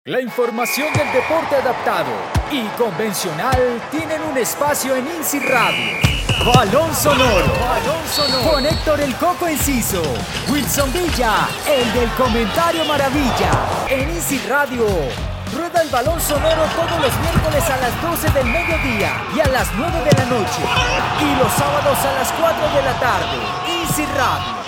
La información del deporte adaptado y convencional tienen un espacio en INSI Radio. Balón Sonoro. Con Héctor el Coco Enciso, Wilson Villa, el del comentario maravilla. En INSI Radio rueda el Balón Sonoro todos los miércoles a las 12 del mediodía y a las 9 de la noche. Y los sábados a las 4 de la tarde. INSI Radio.